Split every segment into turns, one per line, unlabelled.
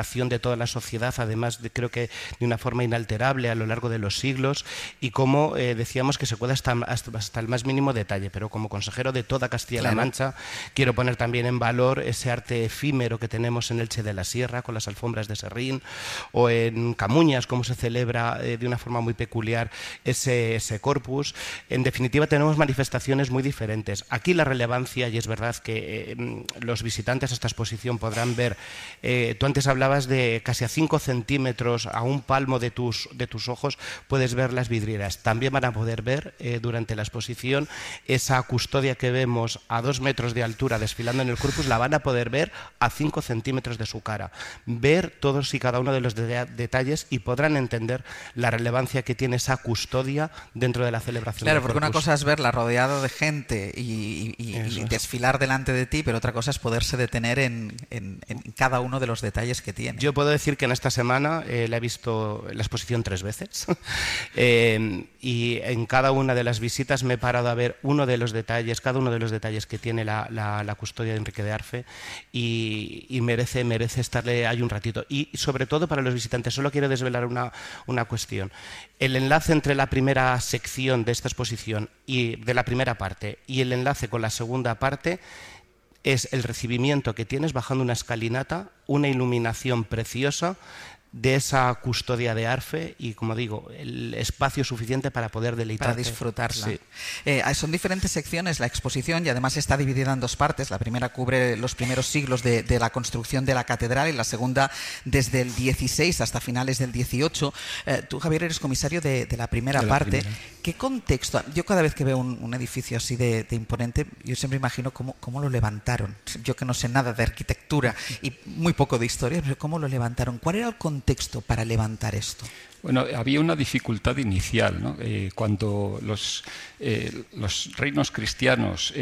de toda la sociedad, además creo que de una forma inalterable a lo largo de los siglos, y como decíamos que se cuida hasta el más mínimo detalle. Pero como consejero de toda Castilla-La Mancha, quiero poner también en valor ese arte efímero que tenemos en Elche de la Sierra, con las alfombras de Serrín, o en Camuñas, como se celebra de una forma muy peculiar ese corpus. En definitiva, tenemos manifestaciones muy diferentes. Aquí la relevancia, y es verdad que los visitantes a esta exposición podrán ver, tú antes hablabas de casi a 5 centímetros, a un palmo de tus ojos, puedes ver las vidrieras. También van a poder ver durante la exposición esa custodia que vemos a 2 metros de altura desfilando en el corpus, la van a poder ver a 5 centímetros de su cara. Ver todos y cada uno de los detalles y podrán entender la relevancia que tiene esa custodia dentro de la celebración.
Claro, porque una cosa es verla rodeada de gente y desfilar delante de ti, pero otra cosa es poderse detener en cada uno de los detalles que tiene.
Yo puedo decir que en esta semana la he visto la exposición 3 veces y en cada una de las visitas me he parado a ver cada uno de los detalles que tiene la custodia de Enrique de Arfe, y merece estarle ahí un ratito. Y sobre todo para los visitantes, solo quiero desvelar una cuestión. El enlace entre la primera sección de esta exposición y de la primera parte y el enlace con la segunda parte es el recibimiento que tienes bajando una escalinata, una iluminación preciosa de esa custodia de Arfe y, como digo, el espacio suficiente para poder deleitarte.
Para disfrutarla.
Sí.
Son diferentes secciones la exposición, y además está dividida en 2 partes. La primera cubre los primeros siglos de la construcción de la catedral, y la segunda desde el 16 hasta finales del 18. Tú, Javier, eres comisario de la primera parte. ¿Qué contexto? Yo cada vez que veo un edificio así de imponente, yo siempre imagino cómo lo levantaron. Yo que no sé nada de arquitectura y muy poco de historia, pero ¿cómo lo levantaron? ¿Cuál era el contexto para levantar esto?
Bueno, había una dificultad inicial, ¿no? Cuando los reinos cristianos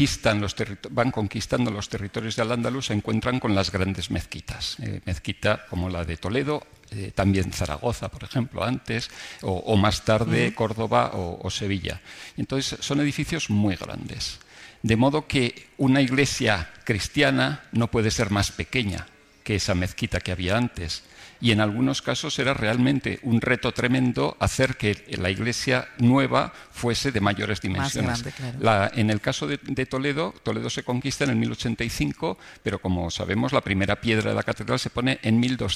van conquistando los territorios de Al-Ándalus, se encuentran con las grandes mezquitas. Mezquita como la de Toledo, también Zaragoza, por ejemplo, antes, o más tarde Córdoba o Sevilla. Entonces, son edificios muy grandes. De modo que una iglesia cristiana no puede ser más pequeña que esa mezquita que había antes. Y en algunos casos era realmente un reto tremendo hacer que la iglesia nueva fuese de mayores dimensiones.
Más grande, claro.
En el caso de Toledo se conquista en el 1085, pero como sabemos la primera piedra de la catedral se pone en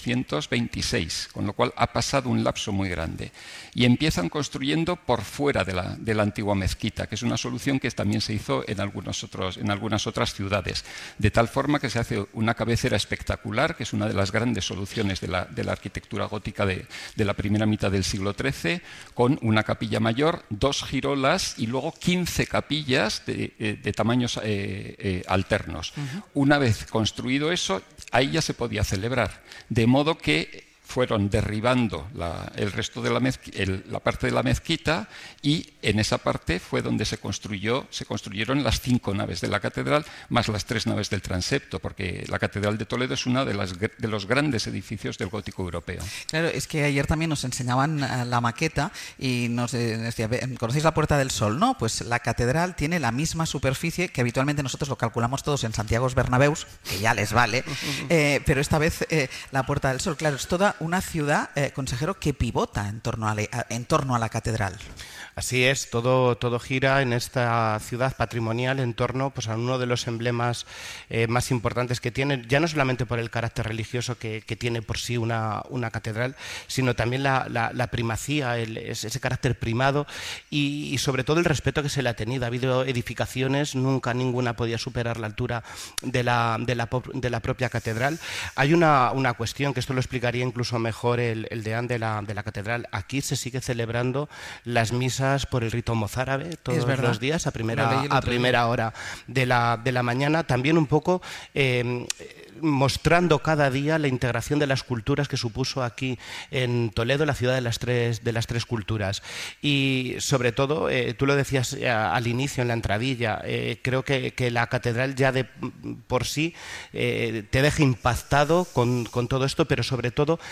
1226, con lo cual ha pasado un lapso muy grande. Y empiezan construyendo por fuera de la antigua mezquita, que es una solución que también se hizo en algunas otras ciudades, de tal forma que se hace una cabecera espectacular, que es una de las grandes soluciones de la arquitectura gótica de la primera mitad del siglo XIII, con una capilla mayor, 2 girolas y luego 15 capillas de tamaños alternos. Una vez construido eso, ahí ya se podía celebrar, de modo que fueron derribando el resto de la parte de la mezquita, y en esa parte fue donde se construyeron las 5 naves de la catedral, más las 3 naves del transepto, porque la Catedral de Toledo es uno de los grandes edificios del gótico europeo.
Claro, es que ayer también nos enseñaban la maqueta y nos decía, ¿conocéis la Puerta del Sol? No, pues la catedral tiene la misma superficie que habitualmente nosotros lo calculamos todos en Santiago Bernabéus, que ya les vale, pero esta vez la Puerta del Sol, claro, es toda una ciudad, consejero, que pivota en torno a la catedral.
Así es, todo gira en esta ciudad patrimonial en torno a uno de los emblemas más importantes que tiene, ya no solamente por el carácter religioso que tiene por sí una catedral, sino también la primacía, ese carácter primado y sobre todo el respeto que se le ha tenido. Ha habido edificaciones, nunca ninguna podía superar la altura de la propia catedral. Hay una cuestión, que esto lo explicaría incluso mejor el deán de la catedral. Aquí se sigue celebrando las misas por el rito mozárabe todos los días a primera hora de la mañana, también un poco mostrando cada día la integración de las culturas que supuso aquí en Toledo, la ciudad de las tres culturas. Y sobre todo, tú lo decías al inicio en la entradilla, creo que la catedral ya por sí te deja impactado con todo esto, pero sobre todo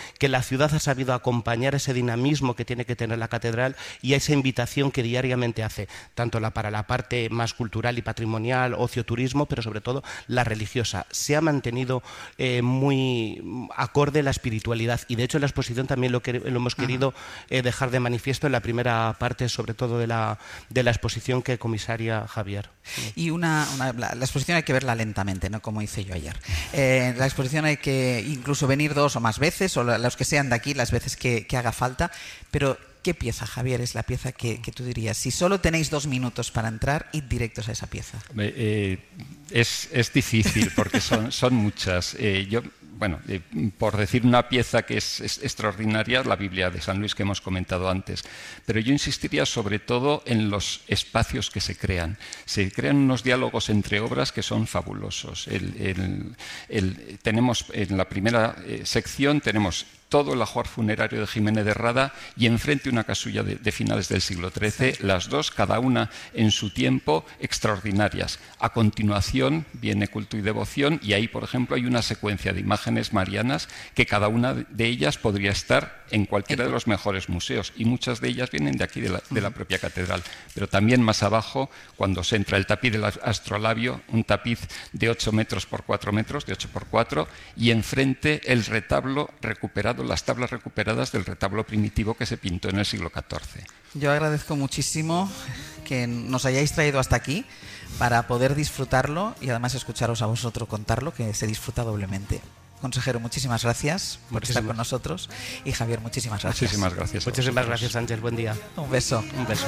que la ciudad ha sabido acompañar ese dinamismo que tiene que tener la catedral y a esa invitación que diariamente hace, tanto para la parte más cultural y patrimonial, ocio, turismo, pero sobre todo la religiosa. Se ha mantenido muy acorde la espiritualidad, y de hecho en la exposición también lo hemos querido dejar de manifiesto en la primera parte, sobre todo de la exposición que comisaria Javier.
Y la exposición hay que verla lentamente, ¿no? Como hice yo ayer. La exposición hay que incluso venir 2 o más veces, o los que sean de aquí, las veces que haga falta, pero ¿qué pieza, Javier, es la pieza que tú dirías? Si solo tenéis 2 minutos para entrar, id directos a esa pieza.
Es difícil porque son muchas. Por decir una pieza que es extraordinaria, la Biblia de San Luis que hemos comentado antes, pero yo insistiría sobre todo en los espacios que se crean. Se crean unos diálogos entre obras que son fabulosos. Tenemos en la primera sección tenemos todo el ajuar funerario de Jiménez de Rada y enfrente una casulla de finales del siglo XIII, las dos, cada una en su tiempo, extraordinarias. A continuación viene Culto y Devoción, y ahí, por ejemplo, hay una secuencia de imágenes marianas que cada una de ellas podría estar en cualquiera de los mejores museos, y muchas de ellas vienen de aquí, de la propia catedral. Pero también más abajo, cuando se entra el tapiz del astrolabio, un tapiz de 8 metros por 4 metros, de 8 por 4, y enfrente el retablo recuperado, las tablas recuperadas del retablo primitivo que se pintó en el siglo XIV.
Yo agradezco muchísimo que nos hayáis traído hasta aquí para poder disfrutarlo y además escucharos a vosotros contarlo, que se disfruta doblemente. Consejero, muchísimas gracias por estar con nosotros, y Javier, muchísimas gracias.
Muchísimas gracias.
Muchísimas gracias, Ángel. Buen día.
Un beso.
Un beso.